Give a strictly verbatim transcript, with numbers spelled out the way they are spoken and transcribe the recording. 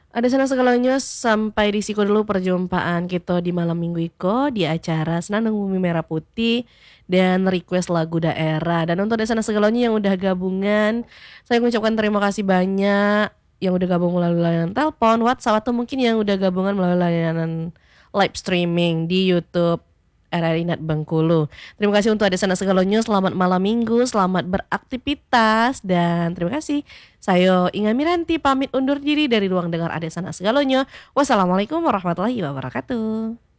Ada sana segalanya sampai di siku dulu perjumpaan kita di malam minggu iko di acara Senandung Bumi Merah Putih dan request lagu daerah. Dan untuk ada sana segalanya yang udah gabungan, saya mengucapkan terima kasih banyak yang udah gabung melalui layanan telepon, WhatsApp atau mungkin yang udah gabungan melalui layanan live streaming di YouTube R R I Net Bengkulu. Terima kasih untuk ada sana segalanya. Selamat malam minggu, selamat beraktivitas dan terima kasih. Saya Inga Miranti pamit undur diri dari ruang dengar Ade Sana Segalonyo. Wassalamualaikum warahmatullahi wabarakatuh.